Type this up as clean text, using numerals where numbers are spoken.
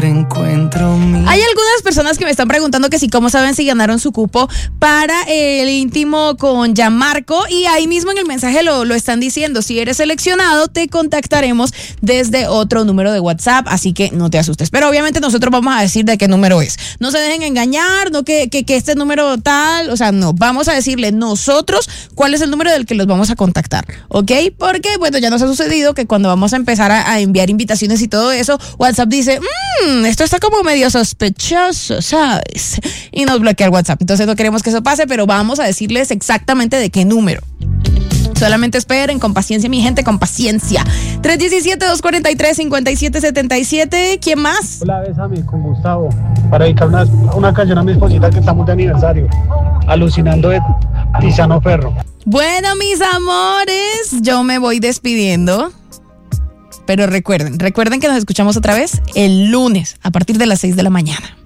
encuentro mío. Hay algunas personas que me están preguntando que si cómo saben si ganaron su cupo para el íntimo con Gianmarco, y ahí mismo en el mensaje lo están diciendo. Si eres seleccionado, te contactaremos desde otro número de WhatsApp, así que no te asustes. Pero obviamente nosotros vamos a decir de qué número es. No se dejen engañar, no que este número tal, o sea, no. Vamos a decirle nosotros cuál es el número del que los vamos a contactar, ¿ok? Porque, bueno, ya nos ha sucedido que cuando vamos a empezar a enviar invitaciones y todo eso, WhatsApp dice, esto está como medio sospechoso, ¿sabes? Y nos bloquea el WhatsApp. Entonces no queremos que eso pase, pero vamos a decirles exactamente de qué número. Solamente esperen, con paciencia, mi gente, con paciencia. 317-243-5777. ¿Quién más? Hola, bésame, con Gustavo. Para dedicar una canción a mi esposita que estamos de aniversario. Alucinando de Tiziano Ferro. Bueno, mis amores, yo me voy despidiendo. Pero recuerden que nos escuchamos otra vez el lunes a partir de las 6 de la mañana.